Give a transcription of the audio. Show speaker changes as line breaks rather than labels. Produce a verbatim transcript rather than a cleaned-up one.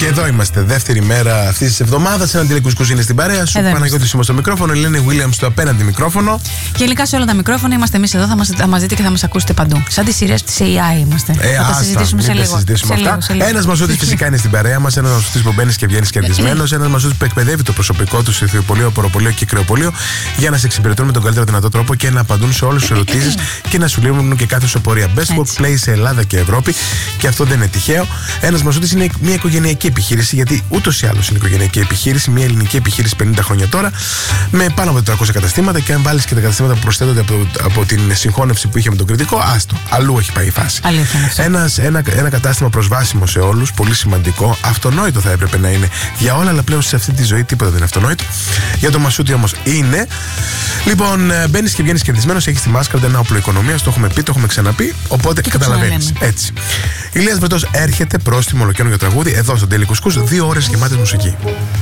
Και εδώ είμαστε, δεύτερη μέρα αυτή τη εβδομάδα. Έναν τηλεκουσκούς είναι στην παρέα σου. Παναγιώτης είμαι στο μικρόφωνο, η Ελένη Williams στο απέναντι μικρόφωνο.
Γενικά σε όλα τα μικρόφωνα είμαστε εμείς εδώ, θα μας, θα μας δείτε και θα μας ακούσετε παντού. Σαν τις σειρές της έι άι είμαστε.
Ε,
θα
άστα,
τα συζητήσουμε σε λίγο.
Ένας μασούτης φυσικά είναι στην παρέα μας, ένας μασούτης που μπαίνει και βγαίνει κερδισμένος, ένας μασούτης που εκπαιδεύει το προσωπικό του σε ηθοποιολείο, ποροπολείο και κρεοπολείο για να σε εξυπηρετούν με τον καλύτερο δυνατό τρόπο και να απαντούν σε όλες τις ερωτήσεις και να σου λύνουν και κάθε σου απορία. Best Workplace σε Ελλάδα και Ευρώπη, και αυτό δεν είναι τυχαίο. Ένας μασούτης είναι μια οικογενειακή επιχείρηση, γιατί ούτως ή άλλως είναι οικογενειακή επιχείρηση, μια ελληνική επιχείρηση πενήντα χρόνια τώρα, με πάνω από τετρακόσια καταστήματα. Και αν βάλεις και τα καταστήματα που προσθέτονται από, από την συγχώνευση που είχε με τον κριτικό, άστο, αλλού έχει πάει η φάση. Ένας, ένα, ένα κατάστημα προσβάσιμο σε όλους, πολύ σημαντικό, αυτονόητο θα έπρεπε να είναι για όλα, αλλά πλέον σε αυτή τη ζωή τίποτα δεν είναι αυτονόητο. Για το μασούτη όμως είναι. Λοιπόν, μπαίνεις και βγαίνεις κερδισμένος, έχεις τη μάσκαρτα, ένα όπλο οικονομίας, το έχουμε πει, το έχουμε ξαναπεί, οπότε και καταλαβαίνεις. Έτσι. Ηλίας Βρετός έρχεται, πρόστιμο ολοκαίνουργιο τραγούδι, εδώ στον Daily Couscous, δύο ώρες γεμάτες μουσική.